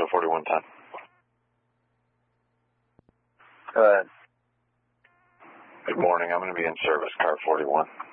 Chrysler 4110. Go ahead. Good morning. I'm going to be in service, car 41.